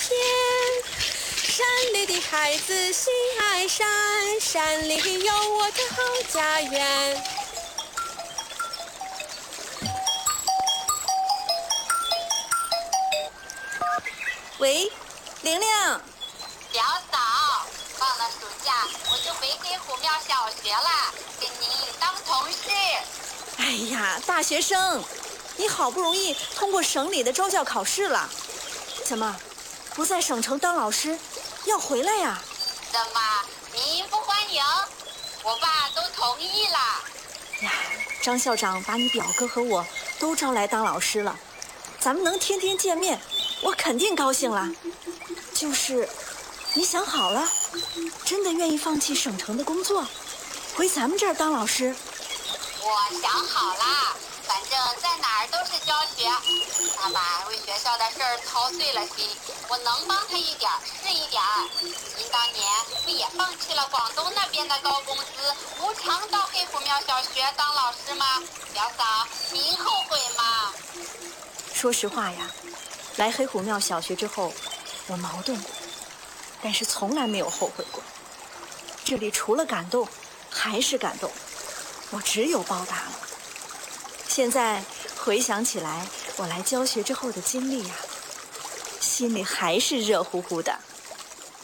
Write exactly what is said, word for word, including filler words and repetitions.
天。山里的孩子心爱山，山里有我的好家园。 喂，玲玲。 表嫂，放了暑假我就回黑虎庙小学了，跟您当同事。 哎呀，大学生，你好不容易通过省里的招教考试了，怎么不在省城当老师，要回来呀？ 怎么您不欢迎？我爸都同意了。 呀，张校长把你表哥和我都招来当老师了，咱们能天天见面，我肯定高兴了。就是你想好了，真的愿意放弃省城的工作，回咱们这儿当老师？ 我想好了，反正在哪儿都是教学。爸爸为学校的事儿操碎了心，我能帮他一点是一点。您当年不也放弃了广东那边的高工资，无偿到黑虎庙小学当老师吗？表嫂，您后悔吗？ 说实话呀，来黑虎庙小学之后，我矛盾过，但是从来没有后悔过。这里除了感动，还是感动，我只有报答了。现在回想起来，我来教学之后的经历呀，心里还是热乎乎的。